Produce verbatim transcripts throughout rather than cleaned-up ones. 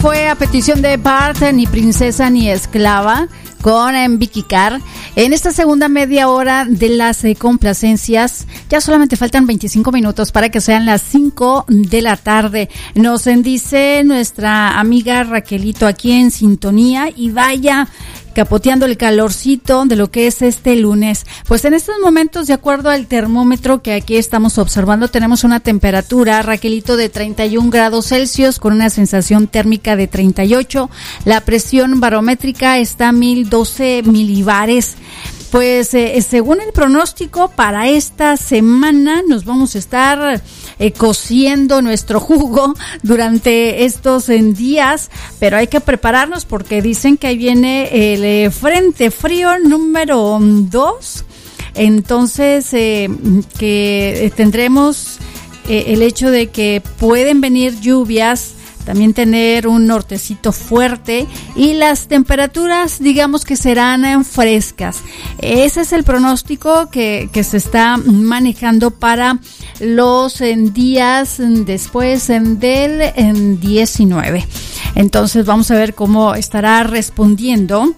Fue a petición de Bart, Ni Princesa Ni Esclava, con en Vicky Carr. En esta segunda media hora de las eh, complacencias, ya solamente faltan veinticinco minutos para que sean las cinco de la tarde. Nos dice nuestra amiga Raquelito aquí en sintonía, y vaya capoteando el calorcito de lo que es este lunes. Pues en estos momentos, de acuerdo al termómetro que aquí estamos observando, tenemos una temperatura, Raquelito, de treinta y un grados Celsius con una sensación térmica de treinta y ocho. La presión barométrica está a mil doce milibares. Pues eh, según el pronóstico para esta semana nos vamos a estar eh, cociendo nuestro jugo durante estos eh, días, pero hay que prepararnos porque dicen que ahí viene el eh, frente frío número dos, entonces eh, que eh, tendremos eh, el hecho de que pueden venir lluvias, también tener un nortecito fuerte y las temperaturas, digamos que serán frescas. Ese es el pronóstico que, que se está manejando para los en días después en del en diecinueve. Entonces vamos a ver cómo estará respondiendo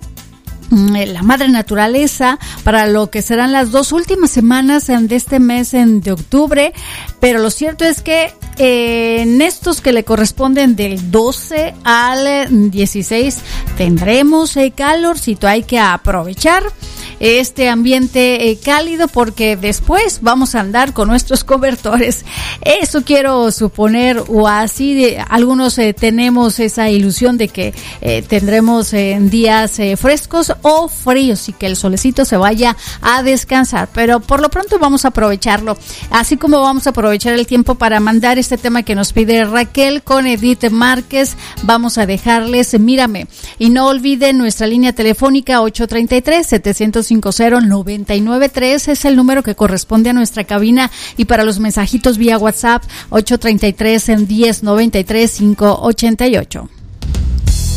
la madre naturaleza para lo que serán las dos últimas semanas de este mes de octubre, pero lo cierto es que eh, en estos que le corresponden del doce al dieciséis tendremos eh, calorcito. Hay que aprovechar este ambiente eh, cálido porque después vamos a andar con nuestros cobertores. Eso quiero suponer, o así de, algunos eh, tenemos esa ilusión de que eh, tendremos eh, días eh, frescos o fríos y que el solecito se vaya a descansar, pero por lo pronto vamos a aprovecharlo, así como vamos a aprovechar el tiempo para mandar este tema que nos pide Raquel con Edith Márquez. Vamos a dejarles Mírame, y no olviden nuestra línea telefónica ocho tres tres, siete cero cinco cero, nueve nueve tres, es el número que corresponde a nuestra cabina, y para los mensajitos vía WhatsApp ocho tres tres, diez noventa y tres, cinco ochenta y ocho.